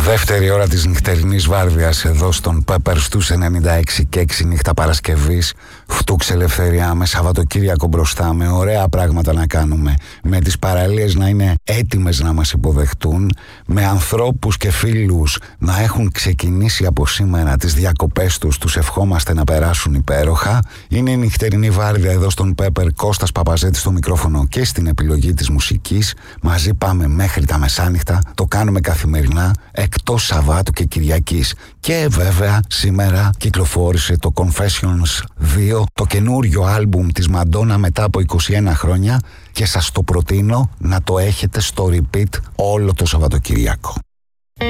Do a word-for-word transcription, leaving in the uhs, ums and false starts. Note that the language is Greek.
Δεύτερη ώρα της νυχτερινής βάρδιας εδώ στον Πέπερ στους ενενήντα έξι και έξι νύχτα Παρασκευής. Φτούξε ελευθεριά με Σαββατοκύριακο μπροστά, με ωραία πράγματα να κάνουμε, με τις παραλίες να είναι έτοιμες να μας υποδεχτούν, με ανθρώπους και φίλους να έχουν ξεκινήσει από σήμερα τις διακοπές τους, τους ευχόμαστε να περάσουν υπέροχα. Είναι η νυχτερινή βάρδια εδώ στον Πέπερ, Κώστας Παπαζέτης στο μικρόφωνο και στην επιλογή της μουσικής. Μαζί πάμε μέχρι τα μεσάνυχτα, το κάνουμε καθημερινά, εκτός Σαββάτου και Κυριακής. Και βέβαια σήμερα κυκλοφόρησε το Confessions δύο, το καινούριο άλμπουμ της Μαντόνα μετά από είκοσι ένα χρόνια, και σας το προτείνω να το έχετε στο repeat όλο το Σαββατοκυριακό.